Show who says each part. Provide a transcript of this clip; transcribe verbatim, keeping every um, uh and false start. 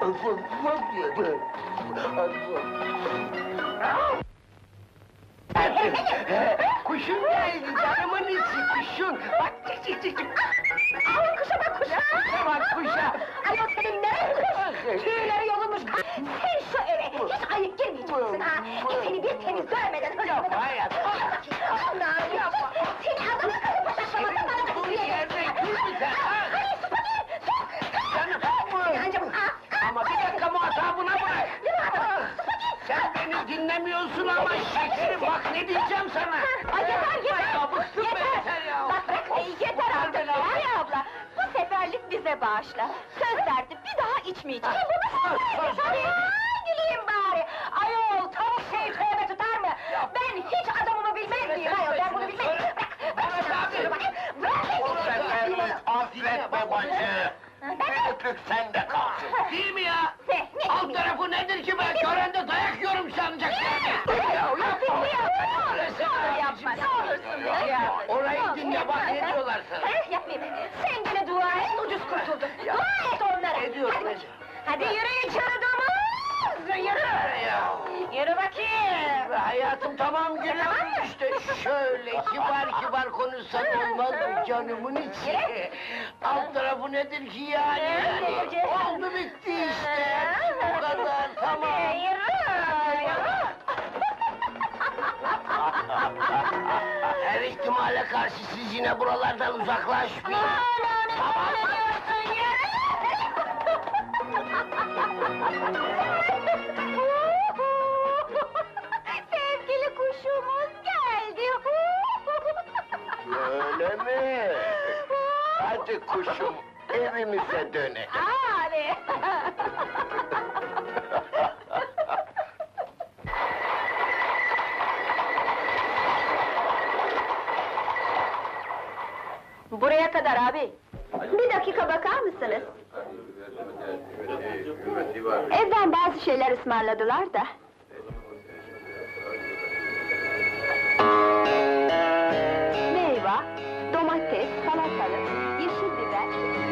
Speaker 1: Kuşun geldi, canımın içi kuşun! Bak, çık çık çık çık!
Speaker 2: Al kuşa bak kuşa!
Speaker 1: Kuşa bak kuşa!
Speaker 2: Ayol senin ne kuş? Tüyleri yolunmuş! Sen şu eve hiç ayıp girmeyeceksin ha! Seni bir temiz görmeden öyle...
Speaker 1: Yapma hayat!
Speaker 2: Allah'ım yapma! Seni adamın kızı paşaklamasın bana da
Speaker 1: Bu yerde gül bir sen!
Speaker 2: Hayır su değil! Su!
Speaker 1: Canım!
Speaker 2: Ancak
Speaker 1: Ama bir dakika muhatabına bırak! Sen beni dinlemiyorsun ama şekerim, bak ne diyeceğim sana!
Speaker 2: Ay yeter yeter!
Speaker 1: Ya bıktım ben, yeter ya!
Speaker 2: Bak bırak, yeter artık! Lale abla! Bu seferlik bize bağışla! Söz verdim, bir daha içmeyeceğim! Bu nasıl söz? Hadi güleyim bari! Ayol, tavuk şey tövbe tutar mı? Ben hiç adamımı bilmez miyim ayol, ben bunu bilmem! Bırak, bırak şunu bakayım! Bırak beni!
Speaker 1: Affet be bacı! Bir öpük sende kalsın! Değil mi ya?
Speaker 2: Ne, ne
Speaker 1: Alt tarafı nedir ki ben? Görende dayak yiyorum sanacak yani! Ya yapma!
Speaker 2: Yapma, ne olursun ya!
Speaker 1: Orayı dinle bak ne diyorlar sana!
Speaker 2: He, yapmayayım! Sen gene dua et, ucuz kurtuldun! Dua et onlara!
Speaker 1: Ediyorum,
Speaker 2: Hadi,
Speaker 1: ediyorum.
Speaker 2: hadi yürü içeri domuz! Yürü!
Speaker 1: Ya!
Speaker 2: Yürü bakayım!
Speaker 1: Hayatım tamam geliyorum işte, şöyle kibar kibar konuşsan olmaz mı canımın içi? Alt tarafı nedir ki yani? yani? Oldu bitti işte, bu kadar, tamam.
Speaker 2: Yürü! Yürü!
Speaker 1: Her ihtimale karşı siz yine buralardan uzaklaşmayın.
Speaker 2: Tamam mı? Sevgili kuşumuz geldi.
Speaker 1: Öyle mi? Hadi kuşum, evimize dönelim.
Speaker 2: Hadi. Buraya kadar abi. Bir dakika bakar mısınız? Evden bazı şeyler ısmarladılar da.